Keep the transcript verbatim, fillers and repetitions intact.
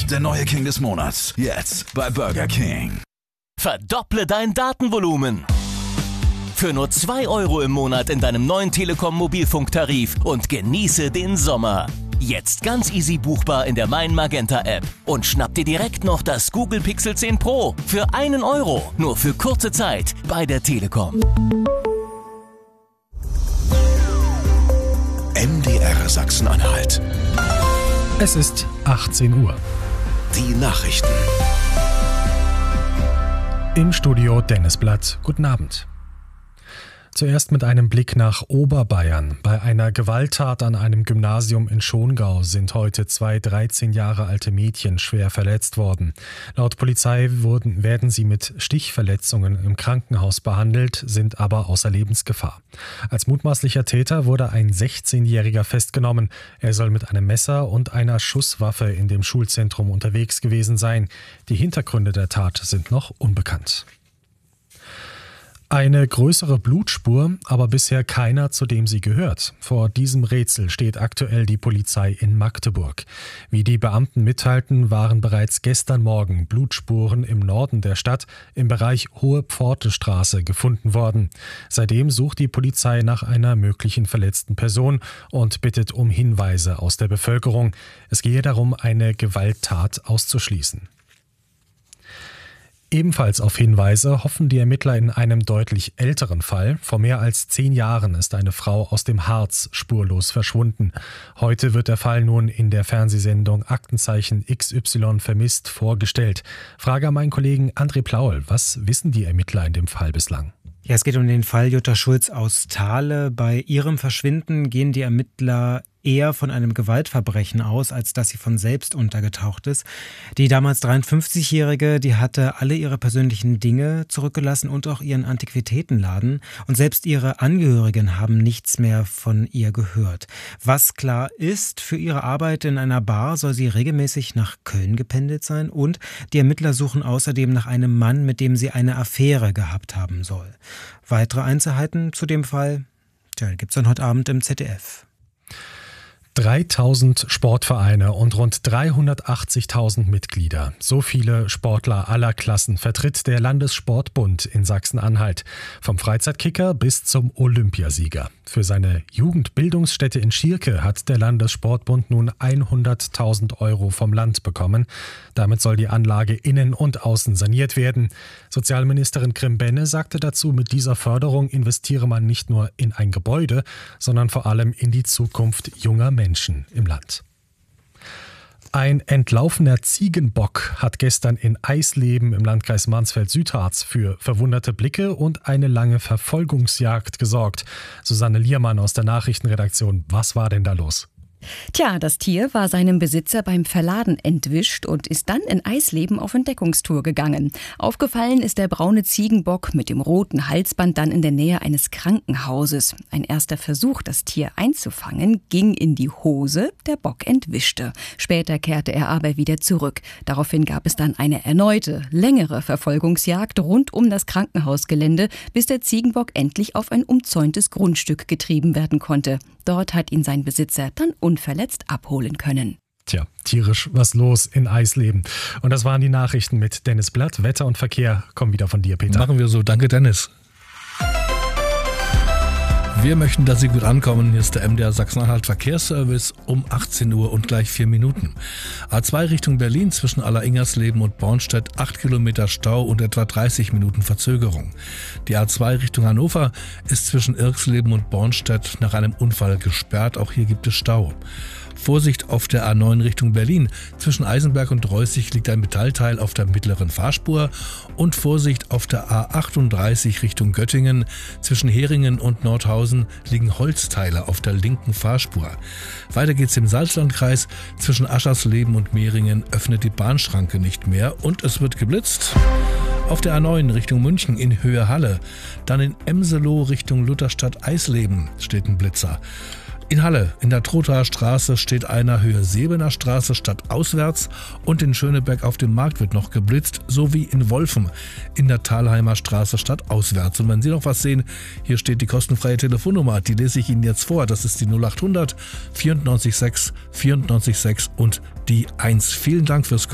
McNugget, der neue King des Monats. Jetzt bei Burger King. Verdopple dein Datenvolumen. Für nur zwei Euro im Monat in deinem neuen Telekom-Mobilfunktarif und genieße den Sommer. Jetzt ganz easy buchbar in der Mein Magenta App. Und schnapp dir direkt noch das Google Pixel zehn Pro für einen Euro. Nur für kurze Zeit bei der Telekom. M D R Sachsen-Anhalt. Es ist achtzehn Uhr. Die Nachrichten. Im Studio Dennis Blatt. Guten Abend. Zuerst mit einem Blick nach Oberbayern. Bei einer Gewalttat an einem Gymnasium in Schongau sind heute zwei dreizehn Jahre alte Mädchen schwer verletzt worden. Laut Polizei wurden, werden sie mit Stichverletzungen im Krankenhaus behandelt, sind aber außer Lebensgefahr. Als mutmaßlicher Täter wurde ein sechzehnjähriger festgenommen. Er soll mit einem Messer und einer Schusswaffe in dem Schulzentrum unterwegs gewesen sein. Die Hintergründe der Tat sind noch unbekannt. Eine größere Blutspur, aber bisher keiner, zu dem sie gehört. Vor diesem Rätsel steht aktuell die Polizei in Magdeburg. Wie die Beamten mitteilten, waren bereits gestern Morgen Blutspuren im Norden der Stadt im Bereich Hohe Pfortestraße gefunden worden. Seitdem sucht die Polizei nach einer möglichen verletzten Person und bittet um Hinweise aus der Bevölkerung. Es gehe darum, eine Gewalttat auszuschließen. Ebenfalls auf Hinweise hoffen die Ermittler in einem deutlich älteren Fall. Vor mehr als zehn Jahren ist eine Frau aus dem Harz spurlos verschwunden. Heute wird der Fall nun in der Fernsehsendung Aktenzeichen X Y vermisst vorgestellt. Frage an meinen Kollegen André Plaul. Was wissen die Ermittler in dem Fall bislang? Ja, es geht um den Fall Jutta Schulz aus Thale. Bei ihrem Verschwinden gehen die Ermittler eher von einem Gewaltverbrechen aus, als dass sie von selbst untergetaucht ist. Die damals dreiundfünfzigjährige, die hatte alle ihre persönlichen Dinge zurückgelassen und auch ihren Antiquitätenladen. Und selbst ihre Angehörigen haben nichts mehr von ihr gehört. Was klar ist, für ihre Arbeit in einer Bar soll sie regelmäßig nach Köln gependelt sein. Und die Ermittler suchen außerdem nach einem Mann, mit dem sie eine Affäre gehabt haben soll. Weitere Einzelheiten zu dem Fall, tja, gibt's dann heute Abend im Z D F. dreitausend Sportvereine und rund dreihundertachtzigtausend Mitglieder. So viele Sportler aller Klassen vertritt der Landessportbund in Sachsen-Anhalt. Vom Freizeitkicker bis zum Olympiasieger. Für seine Jugendbildungsstätte in Schierke hat der Landessportbund nun hunderttausend Euro vom Land bekommen. Damit soll die Anlage innen und außen saniert werden. Sozialministerin Grimm-Benne sagte dazu, mit dieser Förderung investiere man nicht nur in ein Gebäude, sondern vor allem in die Zukunft junger Menschen. Menschen im Land. Ein entlaufener Ziegenbock hat gestern in Eisleben im Landkreis Mansfeld-Südharz für verwunderte Blicke und eine lange Verfolgungsjagd gesorgt. Susanne Liermann aus der Nachrichtenredaktion. Was war denn da los? Tja, das Tier war seinem Besitzer beim Verladen entwischt und ist dann in Eisleben auf Entdeckungstour gegangen. Aufgefallen ist der braune Ziegenbock mit dem roten Halsband dann in der Nähe eines Krankenhauses. Ein erster Versuch, das Tier einzufangen, ging in die Hose, der Bock entwischte. Später kehrte er aber wieder zurück. Daraufhin gab es dann eine erneute, längere Verfolgungsjagd rund um das Krankenhausgelände, bis der Ziegenbock endlich auf ein umzäuntes Grundstück getrieben werden konnte. Dort hat ihn sein Besitzer dann unverletzt abholen können. Tja, tierisch was los in Eisleben. Und das waren die Nachrichten mit Dennis Blatt. Wetter und Verkehr kommen wieder von dir, Peter. Machen wir so. Danke, Dennis. Wir möchten, dass Sie gut ankommen. Hier ist der M D R Sachsen-Anhalt Verkehrsservice um achtzehn Uhr und gleich vier Minuten. A zwei Richtung Berlin zwischen Alleringers-Leben und Bornstedt, acht Kilometer Stau und etwa dreißig Minuten Verzögerung. Die A zwei Richtung Hannover ist zwischen Irxleben und Bornstedt nach einem Unfall gesperrt. Auch hier gibt es Stau. Vorsicht auf der A neun Richtung Berlin. Zwischen Eisenberg und Reußig liegt ein Metallteil auf der mittleren Fahrspur. Und Vorsicht auf der A achtunddreißig Richtung Göttingen. Zwischen Heringen und Nordhausen liegen Holzteile auf der linken Fahrspur. Weiter geht's im Salzlandkreis. Zwischen Aschersleben und Mehringen öffnet die Bahnschranke nicht mehr und es wird geblitzt. Auf der A neun Richtung München in Höhe Halle. Dann in Emseloh Richtung Lutherstadt-Eisleben steht ein Blitzer. In Halle, in der Trothaer Straße, steht einer Höhe Sebener Straße stadtauswärts und in Schöneberg auf dem Markt wird noch geblitzt, sowie in Wolfen in der Thalheimer Straße stadtauswärts. Und wenn Sie noch was sehen, hier steht die kostenfreie Telefonnummer, die lese ich Ihnen jetzt vor. Das ist die null acht hundert vierundneunzig sechs vierundneunzig sechs und die eins. Vielen Dank fürs